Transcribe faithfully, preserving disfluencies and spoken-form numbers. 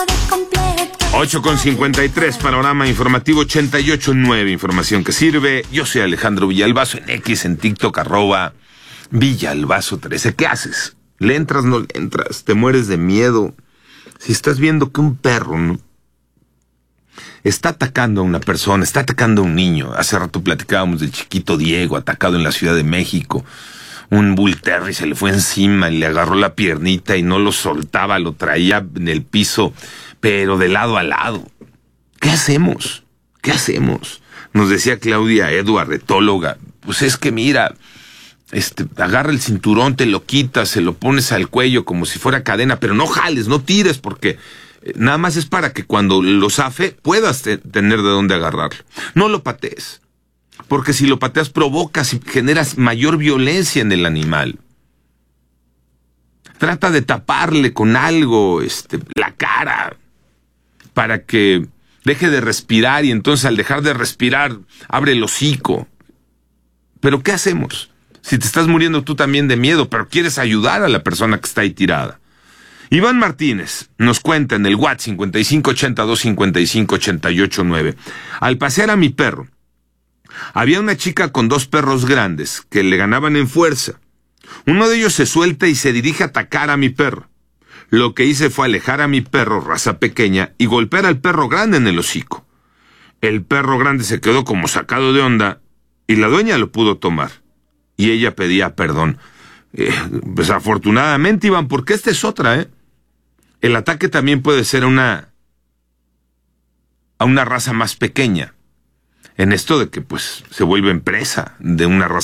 ocho con cincuenta y tres, panorama informativo ochenta y ocho punto nueve, información que sirve. Yo soy Alejandro Villalbazo, en X, en TikTok, arroba Villalbazo trece. ¿Qué haces? ¿Le entras, no le entras? ¿Te mueres de miedo? Si estás viendo que un perro, ¿no?, está atacando a una persona, está atacando a un niño. Hace rato platicábamos del chiquito Diego, atacado en la Ciudad de México. Un Bull Terrier se le fue encima y le agarró la piernita y no lo soltaba, lo traía en el piso, pero de lado a lado. ¿Qué hacemos? ¿Qué hacemos? Nos decía Claudia Edward, etóloga. Pues es que mira, este, agarra el cinturón, te lo quitas, se lo pones al cuello como si fuera cadena, pero no jales, no tires, porque nada más es para que cuando lo zafe puedas te- tener de dónde agarrarlo. No lo patees, porque si lo pateas provocas y generas mayor violencia en el animal. Trata de taparle con algo este, la cara para que deje de respirar y entonces al dejar de respirar abre el hocico. ¿Pero qué hacemos? Si te estás muriendo tú también de miedo, pero quieres ayudar a la persona que está ahí tirada. Iván Martínez nos cuenta en el WhatsApp cincuenta y cinco ochenta y dos cincuenta y cinco ochenta y ocho nueve. Al pasear a mi perro, había una chica con dos perros grandes que le ganaban en fuerza. Uno de ellos se suelta y se dirige a atacar a mi perro. Lo que hice fue alejar a mi perro, raza pequeña, y golpear al perro grande en el hocico. El perro grande se quedó como sacado de onda y la dueña lo pudo tomar. Y ella pedía perdón. Eh, pues afortunadamente, Iván, porque esta es otra, ¿eh? El ataque también puede ser a una, a una raza más pequeña. En esto de que, pues, se vuelven presa de una raza